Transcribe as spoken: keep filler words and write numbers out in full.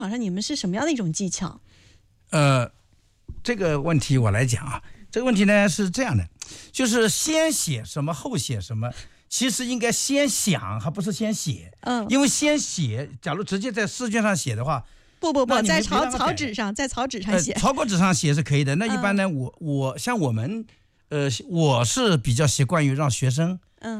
网上你们是什么样的一种技巧？ 呃，这个问题我来讲啊，这个问题呢是这样的，就是先写什么后写什么，其实应该先想，还不是先写。 嗯， 因为先写，假如直接在试卷上写的话， 不不不，在草草草纸上，在草纸上写， 呃、草稿纸上写是可以的。那一般呢，嗯、我我像我们，呃，我是比较习惯于让学生。